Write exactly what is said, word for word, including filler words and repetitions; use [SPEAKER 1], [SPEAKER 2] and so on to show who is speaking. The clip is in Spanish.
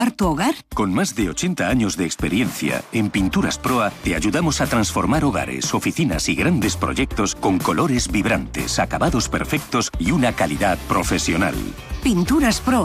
[SPEAKER 1] tu hogar?
[SPEAKER 2] Con más de ochenta años de experiencia, en Pinturas Proa te ayudamos a transformar hogares, oficinas y grandes proyectos con colores vibrantes, acabados perfectos y una calidad profesional.
[SPEAKER 1] Pinturas Proa.